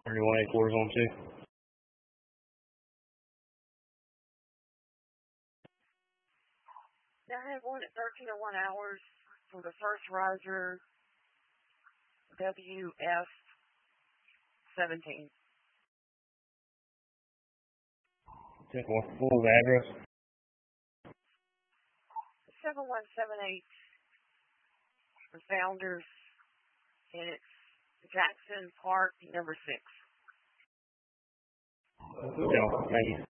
31 quarters on 2. I have one at 13:01 hours for the first riser, WF17. 10-4, full address. 7178 for Founders, and it's Jackson Park, number 6. Yeah, thank you.